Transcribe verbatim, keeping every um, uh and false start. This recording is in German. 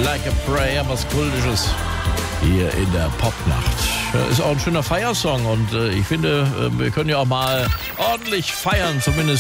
Like a Prayer, was Kultisches hier in der Popnacht. Ist auch ein schöner Feiersong und äh, ich finde, äh, wir können ja auch mal ordentlich feiern, zumindest